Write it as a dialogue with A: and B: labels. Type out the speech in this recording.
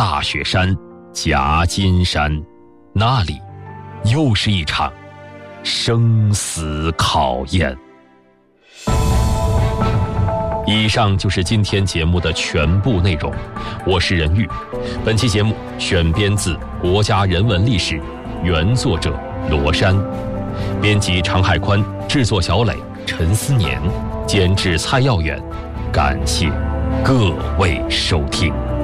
A: 大雪山夹金山，那里又是一场生死考验。以上就是今天节目的全部内容，我是任玉。本期节目选编自《国家人文历史》，原作者罗山，编辑常海宽，制作小磊、陈思年，监制蔡耀远。感谢各位收听。